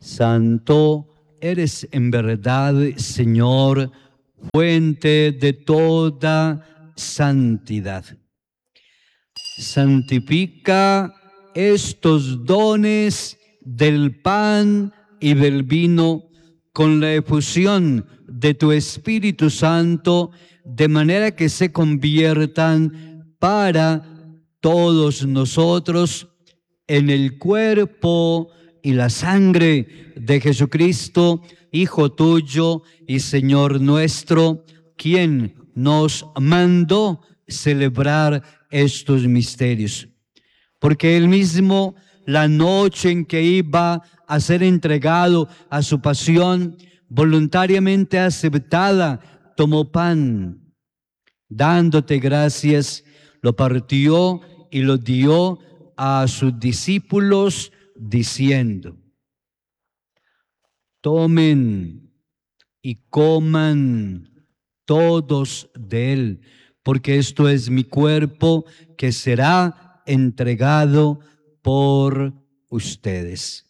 Santo eres en verdad, Señor, fuente de toda santidad. Santifica estos dones del pan y del vino con la efusión de tu Espíritu Santo, de manera que se conviertan para todos nosotros en el cuerpo y la sangre de Jesucristo, Hijo tuyo y Señor nuestro, quien nos mandó celebrar estos misterios. Porque él mismo, la noche en que iba a ser entregado a su pasión, voluntariamente aceptada, tomó pan, dándote gracias, lo partió y lo dio a sus discípulos, diciendo: tomen y coman todos de él, porque esto es mi cuerpo que será entregado por ustedes.